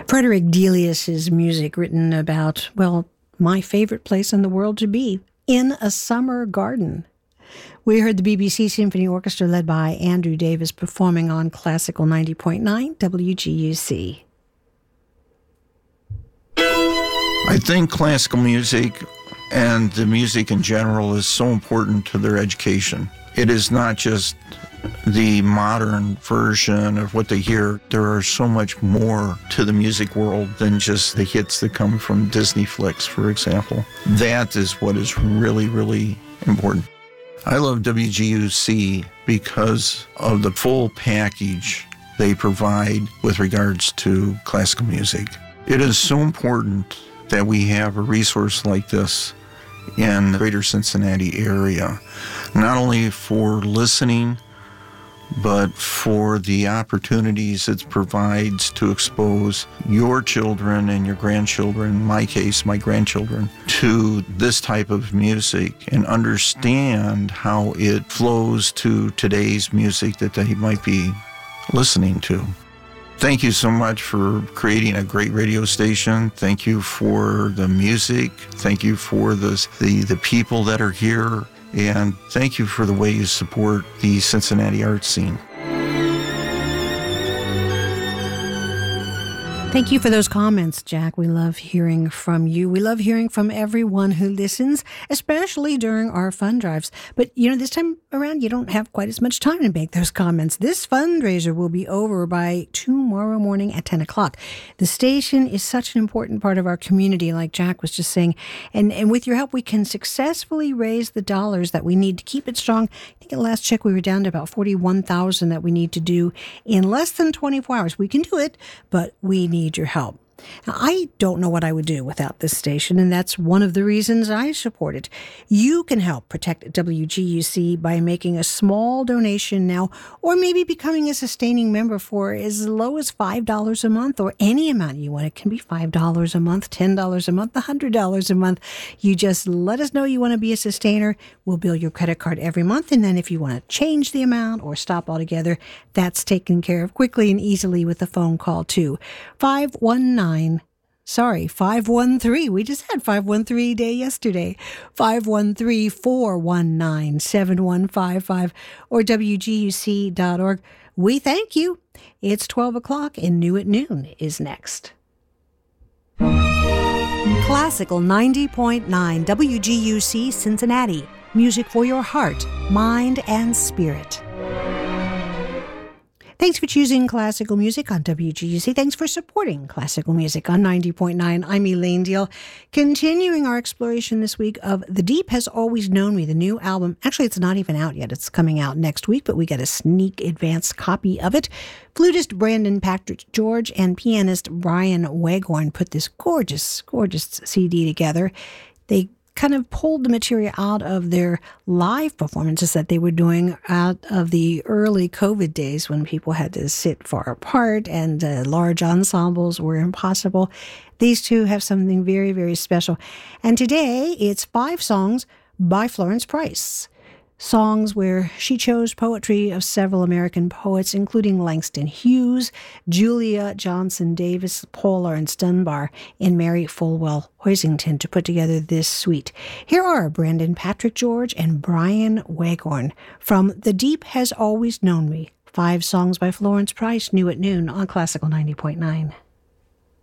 Frederick Delius's music written about, well, my favorite place in the world to be, in a summer garden. We heard the BBC Symphony Orchestra led by Andrew Davis performing on Classical 90.9 WGUC. I think classical music and the music in general is so important to their education. It is not just the modern version of what they hear. There are so much more to the music world than just the hits that come from Disney flicks, for example. That is what is really, really important. I love WGUC because of the full package they provide with regards to classical music. It is so important that we have a resource like this in the greater Cincinnati area, not only for listening, but for the opportunities it provides to expose your children and your grandchildren, in my case, my grandchildren, to this type of music and understand how it flows to today's music that they might be listening to. Thank you so much for creating a great radio station. Thank you for the music. Thank you for the people that are here. And thank you for the way you support the Cincinnati art scene. Thank you for those comments, Jack. We love hearing from you. We love hearing from everyone who listens, especially during our fund drives. But, this time around, you don't have quite as much time to make those comments. This fundraiser will be over by tomorrow morning at 10 o'clock. The station is such an important part of our community, like Jack was just saying. And with your help, we can successfully raise the dollars that we need to keep it strong. I think at last check, we were down to about $41,000 that we need to do in less than 24 hours. We can do it, but we need your help. Now, I don't know what I would do without this station, and that's one of the reasons I support it. You can help protect WGUC by making a small donation now, or maybe becoming a sustaining member for as low as $5 a month, or any amount you want. It can be $5 a month, $10 a month, $100 a month. You just let us know you want to be a sustainer. We'll bill your credit card every month, and then if you want to change the amount or stop altogether, that's taken care of quickly and easily with a phone call too. 513. We just had 513 day yesterday. 513-419-7155 or WGUC.org. We thank you. It's 12 o'clock and New at Noon is next. Classical 90.9 WGUC Cincinnati. Music for your heart, mind, and spirit. Thanks for choosing classical music on WGUC. Thanks for supporting classical music on 90.9. I'm Elaine Deal. Continuing our exploration this week of The Deep Has Always Known Me, the new album. Actually, it's not even out yet. It's coming out next week, but we got a sneak advanced copy of it. Flutist Brandon Patrick George and pianist Brian Waghorn put this gorgeous, gorgeous CD together. They kind of pulled the material out of their live performances that they were doing out of the early COVID days when people had to sit far apart and large ensembles were impossible. These two have something very, very special. And today it's 5 songs by Florence Price. Songs where she chose poetry of several American poets, including Langston Hughes, Julia Johnson Davis, Paul Laurence Dunbar, and Mary Fulwell Hoisington to put together this suite. Here are Brandon Patrick George and Brian Waghorn from The Deep Has Always Known Me. 5 songs by Florence Price, new at noon on Classical 90.9.